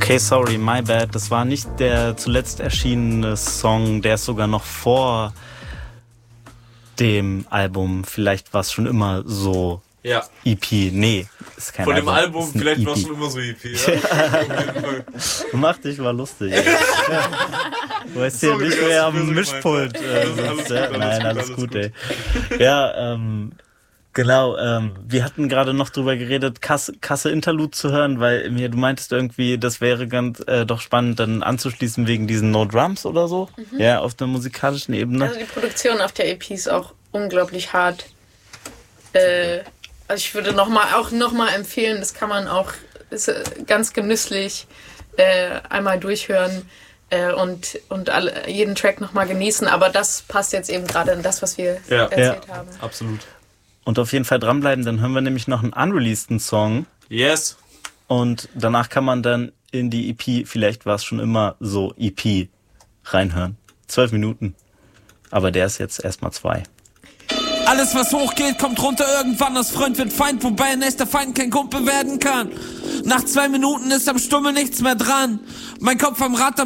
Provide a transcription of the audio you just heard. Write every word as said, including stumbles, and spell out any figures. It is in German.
Okay, sorry, my bad. Das war nicht der zuletzt erschienene Song, der ist sogar noch vor dem Album. Vielleicht war es schon immer so ja. E P. Nee, ist kein Von Album. dem Album, vielleicht E P. war es schon immer so E P. Ja? Mach dich mal lustig. Du weißt hier nicht mehr am Mischpult. Äh, sitzt, ja? Nein, alles gut, ey. Ja, ähm... Genau, ähm, wir hatten gerade noch drüber geredet, Kasse, Kasse Interlude zu hören, weil mir, du meintest irgendwie, das wäre ganz äh, doch spannend, dann anzuschließen wegen diesen No Drums oder so, mhm. ja, auf der musikalischen Ebene. Also die Produktion auf der E P ist auch unglaublich hart. Äh, also ich würde noch mal, auch nochmal empfehlen, das kann man auch ist, äh, ganz genüsslich äh, einmal durchhören äh, und, und alle, jeden Track nochmal genießen, aber das passt jetzt eben gerade in das, was wir ja. erzählt ja. haben. Absolut. Und auf jeden Fall dranbleiben, dann hören wir nämlich noch einen unreleaseden Song. Yes. Und danach kann man dann in die E P, vielleicht war es schon immer so, E P reinhören. Zwölf Minuten. Aber der ist jetzt erstmal zwei. Alles, was hochgeht, kommt runter irgendwann. Aus Freund wird Feind, wobei ein echter Feind kein Kumpel werden kann. Nach zwei Minuten ist am Stummel nichts mehr dran. Mein Kopf am Rad,